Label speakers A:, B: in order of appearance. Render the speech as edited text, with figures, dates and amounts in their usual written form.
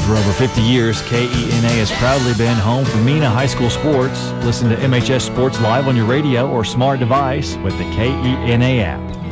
A: For over 50 years, KENA has proudly been home for Mena High School sports. Listen to MHS Sports Live on your radio or smart device with the KENA app.